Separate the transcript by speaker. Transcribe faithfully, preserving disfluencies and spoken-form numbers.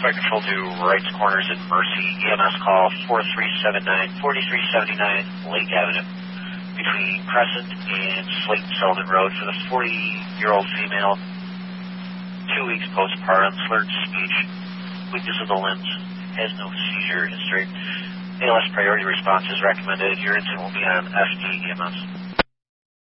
Speaker 1: Flight Control to Wright's Corners at Mercy. E M S call four three seven nine, four three seven nine Lake Avenue. Between Crescent and Slayton Sullivan Road for the forty-year-old female. Two weeks postpartum, slurred speech, weakness of the limbs, has no seizure history. A L S priority response is recommended. Your incident will be on F D E M S.